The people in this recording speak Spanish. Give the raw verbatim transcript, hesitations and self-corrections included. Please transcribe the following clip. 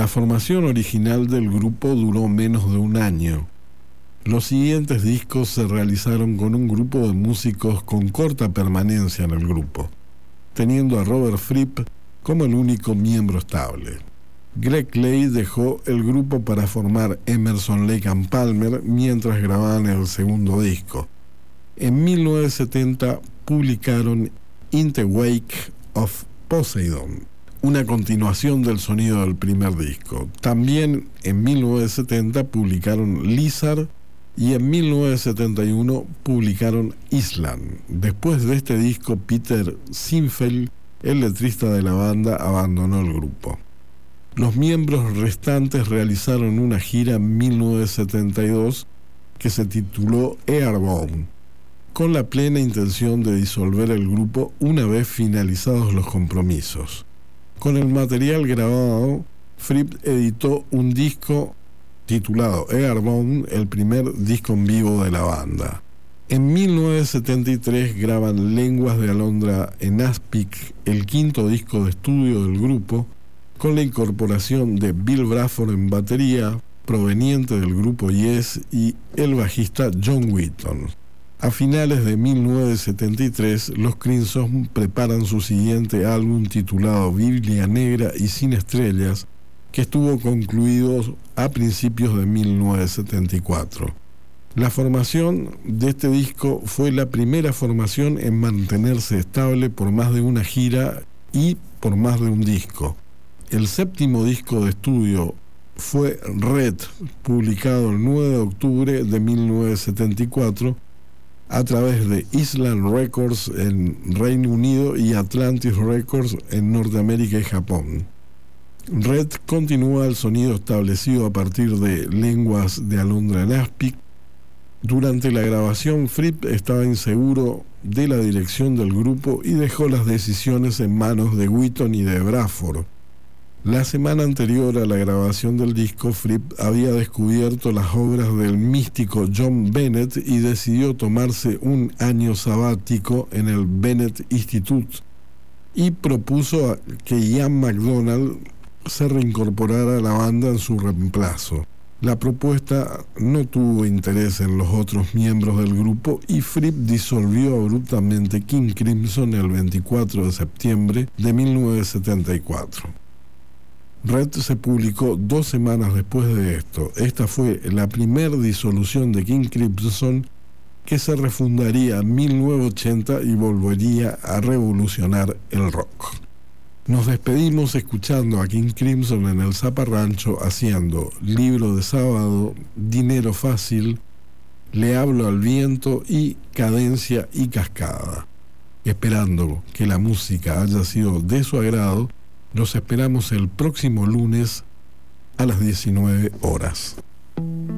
La formación original del grupo duró menos de un año. Los siguientes discos se realizaron con un grupo de músicos con corta permanencia en el grupo, teniendo a Robert Fripp como el único miembro estable. Greg Clay dejó el grupo para formar Emerson, Lake and Palmer mientras grababan el segundo disco. En mil novecientos setenta publicaron In the Wake of Poseidon, una continuación del sonido del primer disco. También en mil novecientos setenta publicaron Lizard y en mil novecientos setenta y uno publicaron Island. Después de este disco, Peter Sinfield, el letrista de la banda, abandonó el grupo. Los miembros restantes realizaron una gira en mil novecientos setenta y dos que se tituló Airborne, con la plena intención de disolver el grupo una vez finalizados los compromisos. Con el material grabado, Fripp editó un disco titulado Airborne, el primer disco en vivo de la banda. En mil novecientos setenta y tres graban Lenguas de Alondra en Aspic, el quinto disco de estudio del grupo, con la incorporación de Bill Bruford en batería, proveniente del grupo Yes, y el bajista John Wheaton. A finales de mil novecientos setenta y tres, los Crimson preparan su siguiente álbum titulado Biblia Negra y Sin Estrellas, que estuvo concluido a principios de mil novecientos setenta y cuatro. La formación de este disco fue la primera formación en mantenerse estable por más de una gira y por más de un disco. El séptimo disco de estudio fue Red, publicado el nueve de octubre de mil novecientos setenta y cuatro a través de Island Records en Reino Unido y Atlantis Records en Norteamérica y Japón. Red continúa el sonido establecido a partir de Lenguas de Alondra en Aspic. Durante la grabación, Fripp estaba inseguro de la dirección del grupo y dejó las decisiones en manos de Wheaton y de Bruford. La semana anterior a la grabación del disco, Fripp había descubierto las obras del místico John Bennett y decidió tomarse un año sabático en el Bennett Institute y propuso a que Ian MacDonald se reincorporara a la banda en su reemplazo. La propuesta no tuvo interés en los otros miembros del grupo y Fripp disolvió abruptamente King Crimson el veinticuatro de septiembre de mil novecientos setenta y cuatro. Red se publicó dos semanas después de esto. Esta fue la primera disolución de King Crimson, que se refundaría en mil novecientos ochenta y volvería a revolucionar el rock. Nos despedimos escuchando a King Crimson en el Zaparrancho haciendo Libro de Sábado, Dinero Fácil, Le Hablo al Viento y Cadencia y Cascada. Esperando que la música haya sido de su agrado, los esperamos el próximo lunes a las diecinueve horas.